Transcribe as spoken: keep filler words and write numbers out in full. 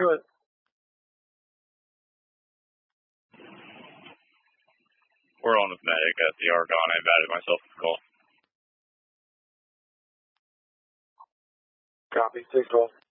to it. We're on with medic at the Argonne. I invited myself to the call. Copy, six twelve.